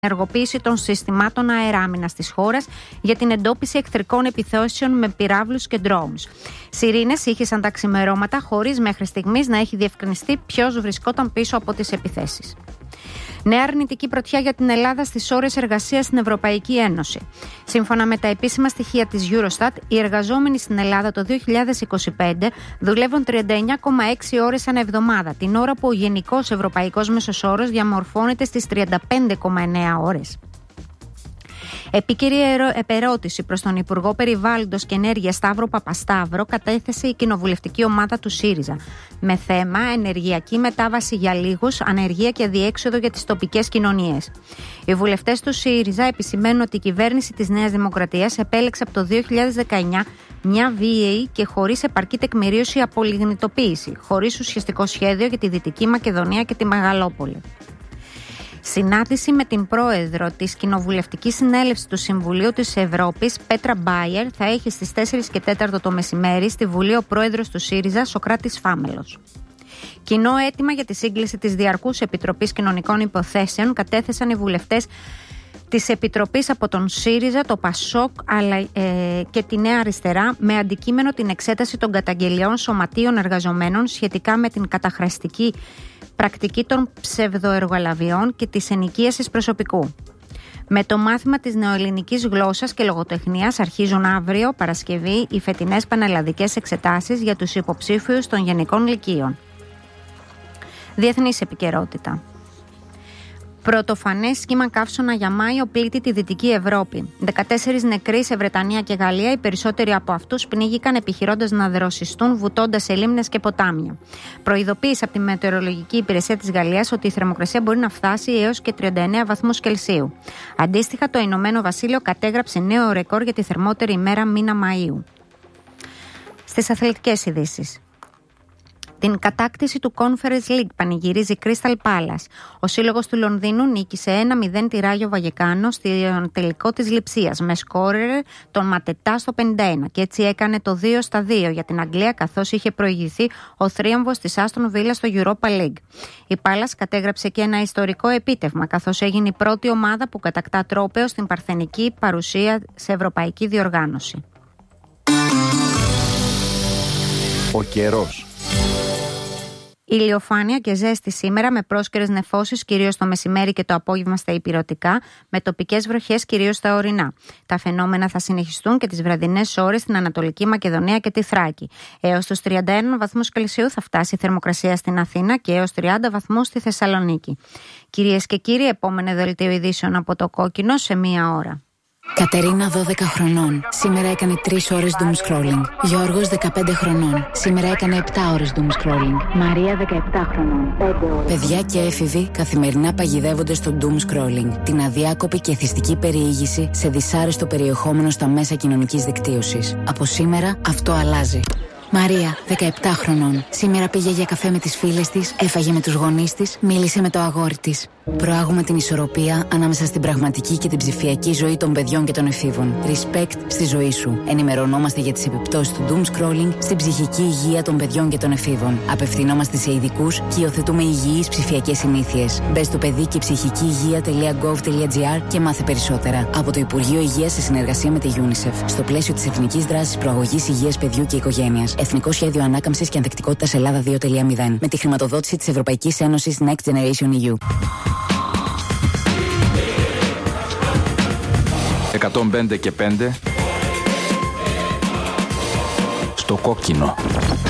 ενεργοποίηση των συστημάτων αεράμινας της χώρας για την εντόπιση εχθρικών επιθέσεων με πυράβλους και drones. Σιρήνες ήχησαν τα ξημερώματα χωρίς μέχρι στιγμής να έχει διευκρινιστεί ποιος βρισκόταν πίσω από τις επιθέσεις. Νέα αρνητική πρωτιά για την Ελλάδα στις ώρες εργασίας στην Ευρωπαϊκή Ένωση. Σύμφωνα με τα επίσημα στοιχεία της Eurostat, οι εργαζόμενοι στην Ελλάδα το 2025 δουλεύουν 39,6 ώρες ανά εβδομάδα, την ώρα που ο γενικός ευρωπαϊκός μέσος όρος διαμορφώνεται στις 35,9 ώρες. Επίκαιρη επερώτηση προς τον Υπουργό Περιβάλλοντος και Ενέργειας Σταύρο Παπασταύρο κατέθεσε η κοινοβουλευτική ομάδα του ΣΥΡΙΖΑ με θέμα ενεργειακή μετάβαση για λίγους, ανεργία και διέξοδο για τις τοπικές κοινωνίες. Οι βουλευτές του ΣΥΡΙΖΑ επισημαίνουν ότι η κυβέρνηση της Νέας Δημοκρατίας επέλεξε από το 2019 μια βίαιη και χωρίς επαρκή τεκμηρίωση απολιγνητοποίηση, χωρίς ουσιαστικό σχέδιο για τη Δυτική Μακεδονία και τη Μεγαλόπολη. Συνάντηση με την πρόεδρο της Κοινοβουλευτικής Συνέλευσης του Συμβουλίου της Ευρώπης, Πέτρα Μπάιερ, θα έχει στις 4 και 4 το μεσημέρι στη Βουλή ο πρόεδρος του ΣΥΡΙΖΑ, Σωκράτης Φάμελος. Κοινό αίτημα για τη σύγκληση της Διαρκούς Επιτροπής Κοινωνικών Υποθέσεων κατέθεσαν οι βουλευτές της Επιτροπής από τον ΣΥΡΙΖΑ, το ΠΑΣΟΚ και τη Νέα Αριστερά με αντικείμενο την εξέταση των καταγγελιών σωματείων εργαζομένων σχετικά με την καταχραστική πρακτική των ψευδοεργολαβιών και της ενοικίασης προσωπικού. Με το μάθημα της νεοελληνικής γλώσσας και λογοτεχνίας αρχίζουν αύριο, Παρασκευή, οι φετινές πανελλαδικές εξετάσεις για τους υποψήφιους των γενικών λυκείων. Διεθνής επικαιρότητα. Πρωτοφανές σχήμα καύσωνα για Μάιο πλήττει τη Δυτική Ευρώπη. 14 νεκροί σε Βρετανία και Γαλλία, οι περισσότεροι από αυτούς πνίγηκαν επιχειρώντας να δροσιστούν βουτώντας σε λίμνες και ποτάμια. Προειδοποίησε από τη Μετεωρολογική Υπηρεσία της Γαλλίας ότι η θερμοκρασία μπορεί να φτάσει έως και 39 βαθμούς Κελσίου. Αντίστοιχα, το Ηνωμένο Βασίλειο κατέγραψε νέο ρεκόρ για τη θερμότερη ημέρα μήνα Μαΐου. Στις αθλητικές ειδήσεις. Την κατάκτηση του Conference League πανηγυρίζει Crystal Palace. Ο σύλλογος του Λονδίνου νίκησε 1-0 τη Ράγιο Βαγεκάνο στον τελικό της Λειψίας με σκόρερ τον Ματετά στο 51 και έτσι έκανε το 2-2 για την Αγγλία, καθώς είχε προηγηθεί ο θρίαμβος της Aston Villa στο Europa League. Η Palace κατέγραψε και ένα ιστορικό επίτευγμα, καθώς έγινε η πρώτη ομάδα που κατακτά τρόπαιο στην παρθενική παρουσία σε ευρωπαϊκή διοργάνωση. Ο καιρός. Ηλιοφάνεια και ζέστη σήμερα με πρόσκαιρες νεφώσεις κυρίως το μεσημέρι και το απόγευμα στα ηπειρωτικά, με τοπικές βροχές κυρίως στα ορεινά. Τα φαινόμενα θα συνεχιστούν και τις βραδινές ώρες στην Ανατολική Μακεδονία και τη Θράκη. Έως τους 31 βαθμούς Κελσίου θα φτάσει η θερμοκρασία στην Αθήνα και έως 30 βαθμούς στη Θεσσαλονίκη. Κυρίες και κύριοι, επόμενο δελτίο ειδήσεων από το Κόκκινο σε μία ώρα. Κατερίνα 12 χρονών. Σήμερα έκανε 3 ώρες doom scrolling. Γιώργος 15 χρονών. Σήμερα έκανε 7 ώρες doom scrolling. Μαρία 17 χρονών. 5 ώρες. Παιδιά και έφηβοι καθημερινά παγιδεύονται στο doom scrolling. Την αδιάκοπη και εθιστική περιήγηση σε δυσάρεστο περιεχόμενο στα μέσα κοινωνικής δικτύωσης. Από σήμερα αυτό αλλάζει. Μαρία, 17 χρονών. Σήμερα πήγε για καφέ με τις φίλες της, έφαγε με τους γονείς της, μίλησε με το αγόρι της. Προάγουμε την ισορροπία ανάμεσα στην πραγματική και την ψηφιακή ζωή των παιδιών και των εφήβων. Respect στη ζωή σου. Ενημερωνόμαστε για τις επιπτώσεις του doom scrolling στην ψυχική υγεία των παιδιών και των εφήβων. Απευθυνόμαστε σε ειδικούς και υιοθετούμε υγιείς ψηφιακές συνήθειες. Μπες στο παιδί και ψυχική υγεία.gov.gr και μάθε περισσότερα. Από το Υπουργείο Υγείας σε συνεργασία με τη UNICEF. Στο πλαίσιο της Εθνικής Δράσης Προαγωγής Υγείας Παιδιού και Οικογένειας. Εθνικό Σχέδιο Ανάκαμψης και Ανθεκτικότητας Ελλάδα 2.0. Με τη χρηματοδότηση της Ευρωπαϊκής Ένωσης Next Generation EU. 105 και 5 στο Κόκκινο.